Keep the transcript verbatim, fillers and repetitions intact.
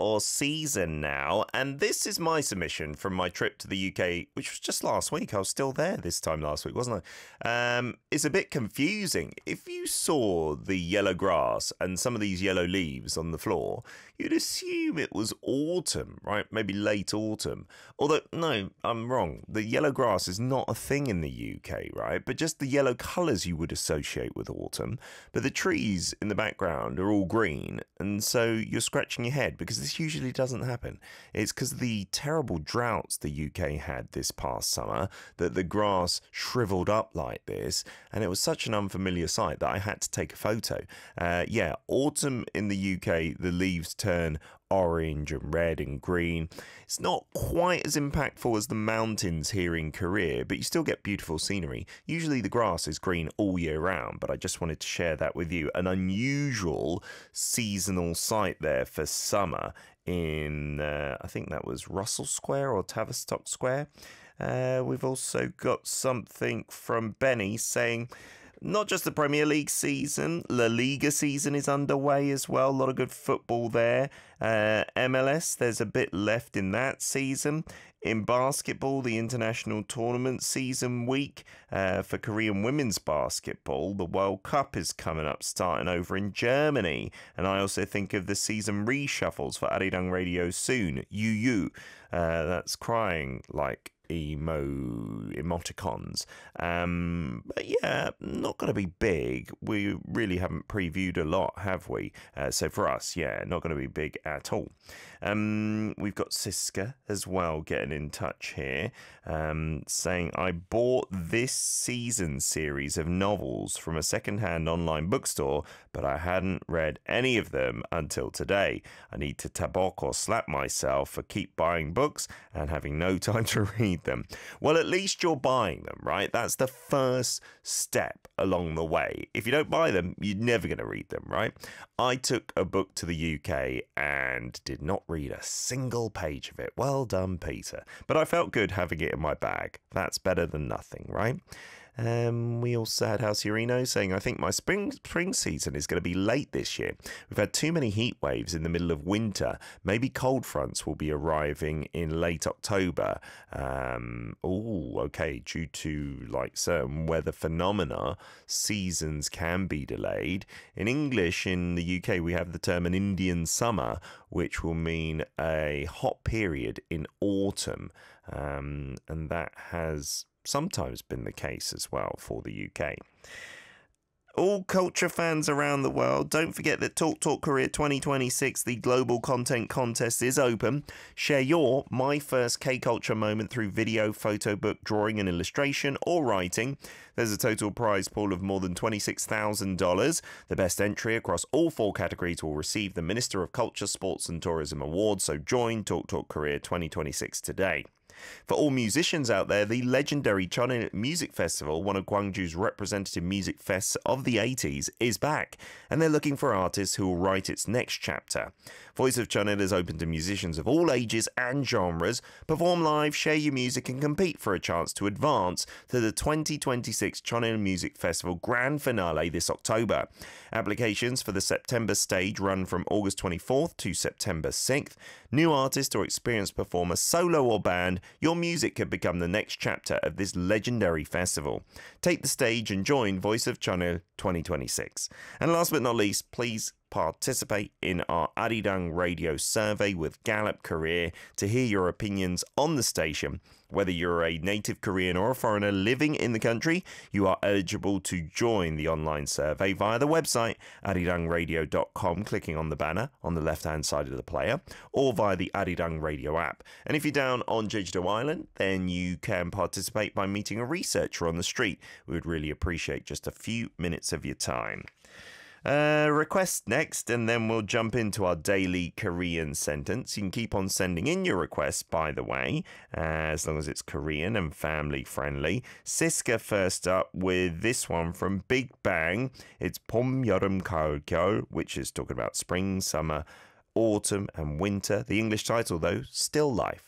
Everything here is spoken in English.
your season now, and this is my submission from my trip to the U K, which was just last week. I was still there this time last week, wasn't I? Um, it's a bit confusing. If you saw the yellow grass and some of these yellow leaves on the floor, you'd assume it was autumn, right? Maybe late autumn. Although, no, I'm wrong. The yellow grass is not a thing in the U K, right? But just the yellow colours you would associate with autumn. But the trees in the background are all green, and so you're scratching your head because this usually doesn't happen. It's because of the terrible droughts the U K had this past summer that the grass shriveled up like this, and it was such an unfamiliar sight that I had to take a photo. Uh, yeah, autumn in the U K, the leaves turn orange and red and green. It's not quite as impactful as the mountains here in Korea, but you still get beautiful scenery. Usually the grass is green all year round, but I just wanted to share that with you. An unusual seasonal sight there for summer in, uh, I think that was Russell Square or Tavistock Square. Uh, we've also got something from Benny saying, not just the Premier League season, La Liga season is underway as well. A lot of good football there. Uh, M L S, there's a bit left in that season. In basketball, the international tournament season week uh, for Korean women's basketball. The World Cup is coming up, starting over in Germany. And I also think of the season reshuffles for Arirang Radio soon. Yu Yu, uh, that's crying like emo emoticons. Um, but yeah, not going to be big. We really haven't previewed a lot, have we? Uh, so for us, yeah, not going to be big at all. Um, we've got Siska as well getting in touch here, um, saying, I bought this season series of novels from a second-hand online bookstore, but I hadn't read any of them until today. I need to tabok or slap myself for keep buying books and having no time to read them. Well, at least you're buying them, right? That's the first step along the way. If you don't buy them, you're never going to read them, right? I took a book to the U K and did not read a single page of it. Well done, Peter. But I felt good having it in my bag. That's better than nothing, right? Um, we also had Halcyorino saying, I think my spring spring season is going to be late this year. We've had too many heat waves in the middle of winter. Maybe cold fronts will be arriving in late October. Um, oh, okay. Due to like certain weather phenomena, seasons can be delayed. In English, in the U K, we have the term an Indian summer, which will mean a hot period in autumn. Um, and that has sometimes been the case as well for the U K. All culture fans around the world, don't forget that Talk Talk Korea twenty twenty-six, the global content contest, is open. Share your My First K-Culture moment through video, photo book, drawing and illustration, or writing. There's a total prize pool of more than twenty-six thousand dollars. The best entry across all four categories will receive the Minister of Culture, Sports and Tourism Award, so join Talk Talk Korea twenty twenty-six today. For all musicians out there, the legendary Cheonil Music Festival, one of Gwangju's representative music fests of the eighties, is back, and they're looking for artists who will write its next chapter. Voice of Cheonil is open to musicians of all ages and genres. Perform live, share your music, and compete for a chance to advance to the twenty twenty-six Cheonil Music Festival Grand Finale this October. Applications for the September stage run from August twenty-fourth to September sixth. New artist or experienced performer, solo or band, your music could become the next chapter of this legendary festival. Take the stage and join Voice of Cheonil twenty twenty-six. And last but not least, please participate in our Arirang Radio survey with Gallup Korea to hear your opinions on the station. Whether you're a native Korean or a foreigner living in the country, you are eligible to join the online survey via the website arirang radio dot com, clicking on the banner on the left-hand side of the player, or via the Arirang Radio app. And if you're down on Jeju-do Island, then you can participate by meeting a researcher on the street. We would really appreciate just a few minutes of your time. Uh, request next, and then we'll jump into our daily Korean sentence. You can keep on sending in your requests, by the way, uh, as long as it's Korean and family friendly. Siska first up with this one from Big Bang. It's 봄, 여름, 가을, 겨울, which is talking about spring, summer, autumn and winter. The English title, though, Still Life.